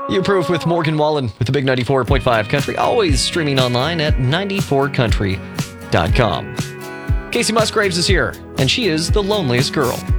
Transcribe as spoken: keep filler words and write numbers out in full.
You Proof with Morgan Wallen with the Big ninety-four point five Country, always streaming online at ninety-four country dot com. Casey Musgraves is here, and she is the loneliest girl.